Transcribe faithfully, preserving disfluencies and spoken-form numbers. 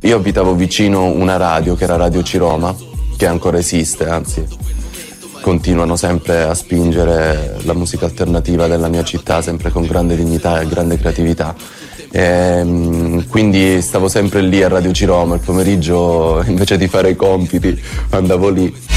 io abitavo vicino una radio che era Radio Ciroma, che ancora esiste, anzi continuano sempre a spingere la musica alternativa della mia città, sempre con grande dignità e grande creatività. E, quindi stavo sempre lì a Radio Ciroma, il pomeriggio invece di fare i compiti andavo lì.